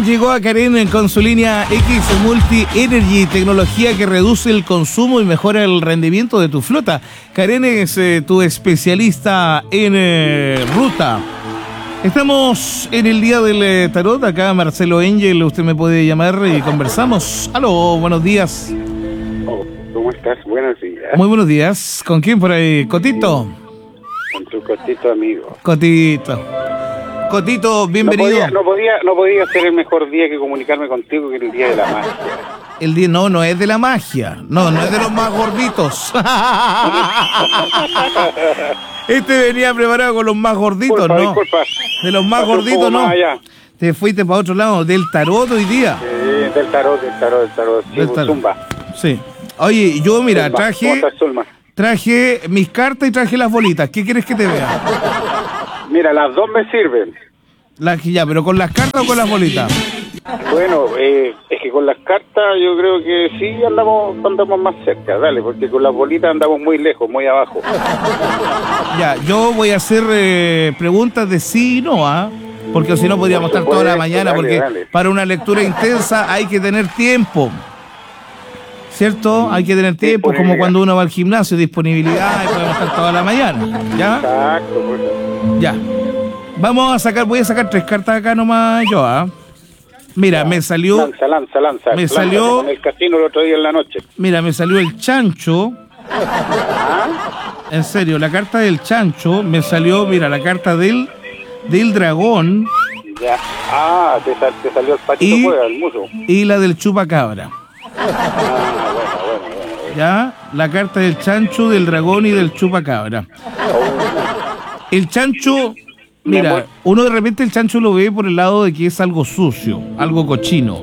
Llegó a Karen con su línea X Multi Energy, tecnología que reduce el consumo y mejora el rendimiento de tu flota. Karen es tu especialista en ruta. Estamos en el día del tarot, acá Marcelo Engel, usted me puede llamar y conversamos. Aló, buenos días. Oh, ¿cómo estás? Buenos días. Muy buenos días. ¿Con quién por ahí? ¿Cotito? Con tu Cotito amigo. Cotito, bienvenido. No podía ser el mejor día que comunicarme contigo que el día de la magia. El día no es de la magia. No es de los más gorditos. Este venía preparado con los más gorditos, ¿no? Disculpa. De los más gorditos, no. Te fuiste para otro lado, del tarot hoy día. Sí, del tarot. Sí, Del tarot. Zumba. Sí. Oye, yo mira, Zumba. traje... ¿Cómo estás, Zulma? Traje mis cartas y traje las bolitas. ¿Qué quieres que te vea? Mira, las dos me sirven. Ya, pero ¿con las cartas o con las bolitas? Bueno, es que con las cartas yo creo que sí andamos más cerca, dale, porque con las bolitas andamos muy lejos, muy abajo. Ya, yo voy a hacer preguntas de sí y no, ¿ah? Porque si no podríamos estar toda la mañana, porque para una lectura intensa hay que tener tiempo. ¿Cierto? Hay que tener tiempo, como cuando uno va al gimnasio, disponibilidad, y podemos estar toda la mañana. ¿Ya? Exacto, pues. Ya. Voy a sacar 3 cartas acá nomás yo, ¿ah? Mira, me salió... Lanza. Me salió... En el casino el otro día en la noche. Mira, me salió el chancho. En serio, la carta del chancho, me salió, mira, la carta del dragón. Ya. Te salió el patito fuera, el muso. Y la del chupacabra. Bueno. Ya, la carta del chancho, del dragón y del chupacabra. El chancho, mira, uno de repente el chancho lo ve por el lado de que es algo sucio, algo cochino.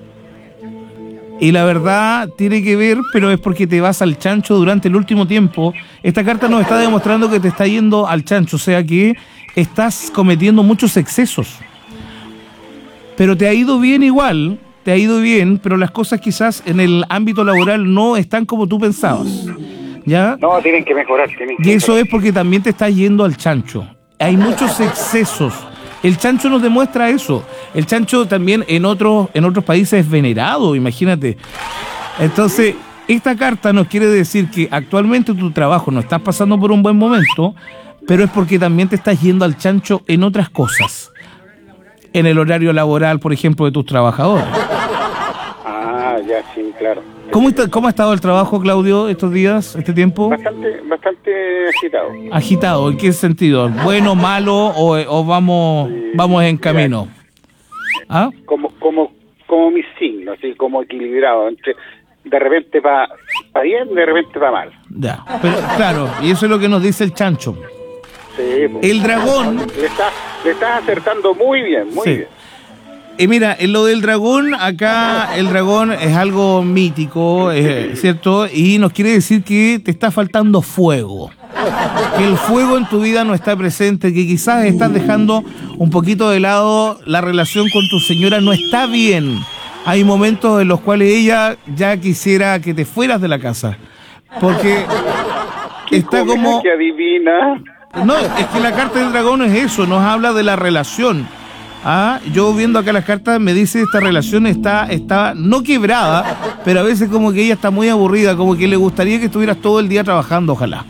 Y la verdad tiene que ver, pero es porque te vas al chancho durante el último tiempo. Esta carta nos está demostrando que te está yendo al chancho, o sea que estás cometiendo muchos excesos. Pero te ha ido bien igual. Te ha ido bien, pero las cosas quizás en el ámbito laboral no están como tú pensabas, ¿ya? No, tienen que mejorar. Y eso es porque también te estás yendo al chancho. Hay muchos excesos. El chancho nos demuestra eso. El chancho también en otros países es venerado, imagínate. Entonces, esta carta nos quiere decir que actualmente tu trabajo no estás pasando por un buen momento, pero es porque también te estás yendo al chancho en otras cosas. En el horario laboral, por ejemplo, de tus trabajadores. Ya, sí, claro. ¿Cómo ha estado el trabajo, Claudio, estos días, este tiempo? Bastante agitado. ¿Agitado? ¿En qué sentido? ¿Bueno, malo o vamos en camino? ¿Ah? Como mis signos, así como equilibrado. De repente va bien, de repente va mal. Ya, pero claro, y eso es lo que nos dice el chancho. Sí, pues, el dragón... Le estás acertando muy bien, muy bien. Y mira, en lo del dragón, acá el dragón es algo mítico, ¿cierto? Y nos quiere decir que te está faltando fuego. Que el fuego en tu vida no está presente, que quizás estás dejando un poquito de lado la relación con tu señora, no está bien. Hay momentos en los cuales ella ya quisiera que te fueras de la casa. Porque está como... que adivina. No, es que la carta del dragón es eso, nos habla de la relación. Yo viendo acá las cartas me dice esta relación está no quebrada, pero a veces como que ella está muy aburrida, como que le gustaría que estuvieras todo el día trabajando, ojalá.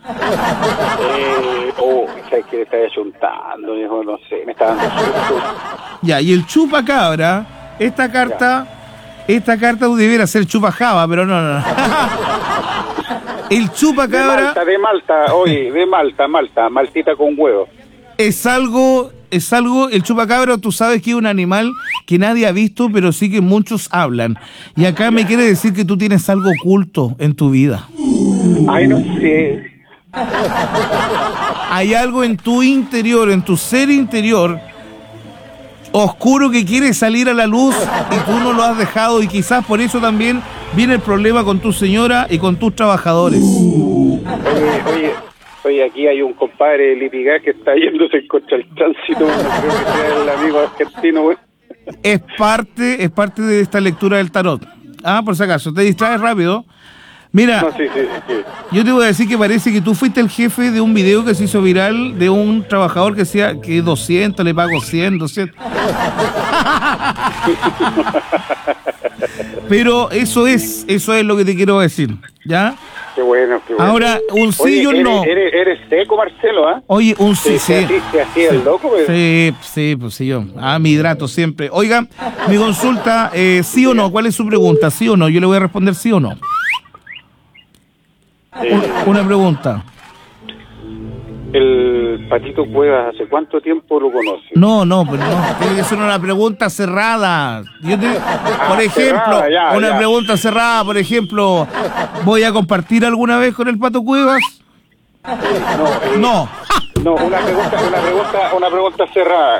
¿Sabes qué le está ayuntando? No sé, me está dando susto. Ya, y el chupacabra, esta carta debiera ser chupajaba, pero no. El chupacabra... De Malta, maltita con huevo. Es algo, el chupacabra, tú sabes que es un animal que nadie ha visto, pero sí que muchos hablan. Y acá me quiere decir que tú tienes algo oculto en tu vida. Ay, no sé. Hay algo en tu interior, en tu ser interior, oscuro que quiere salir a la luz y tú no lo has dejado, y quizás por eso también viene el problema con tu señora y con tus trabajadores. Oye, aquí hay un compadre de Lipigá que está yéndose en contra del tránsito. No creo que sea el amigo argentino, güey. Es parte de esta lectura del tarot. Por si acaso, te distraes rápido. Mira, No, sí. yo te voy a decir que parece que tú fuiste el jefe de un video que se hizo viral de un trabajador que decía que 200, le pago 100, 200. Pero eso es lo que te quiero decir, ¿ya? Qué bueno. Ahora, un sí Oye, y un no. Eres seco, Marcelo, ¿ah? Oye, un sí, sí. ¿Te hacía el loco? Pues? Sí, pues sí, yo. Me hidrato siempre. Oiga, mi consulta, ¿sí o no? ¿Cuál es su pregunta? ¿Sí o no? Yo le voy a responder sí o no. Una pregunta. El Patito Cuevas, ¿hace cuánto tiempo lo conoces? No, pues no. Tiene que ser una pregunta cerrada. Por ejemplo, cerrada, una pregunta cerrada, por ejemplo, ¿voy a compartir alguna vez con el Pato Cuevas? No. No, una pregunta cerrada.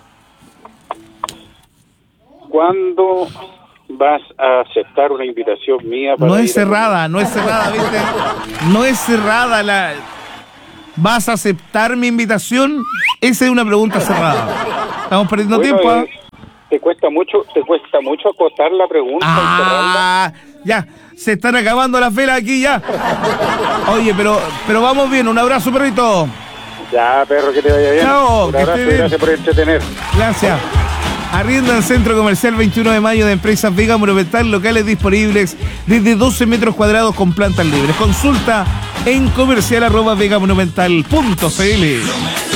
¿Cuándo vas a aceptar una invitación mía para No es ir a cerrada, ¿viste? No es cerrada ¿Vas a aceptar mi invitación? Esa es una pregunta cerrada. Estamos perdiendo tiempo, ¿eh? Te cuesta mucho acotar la pregunta y cerrarla. Ya, se están acabando las velas aquí ya. Oye, pero vamos bien, un abrazo, perrito. Ya, perro, que te vaya bien. Chao, un abrazo y gracias por entretener. Gracias. Arrienda en Centro Comercial 21 de Mayo de Empresas Vega Monumental, locales disponibles desde 12 metros cuadrados con plantas libres. Consulta en comercial@vegamonumental.cl.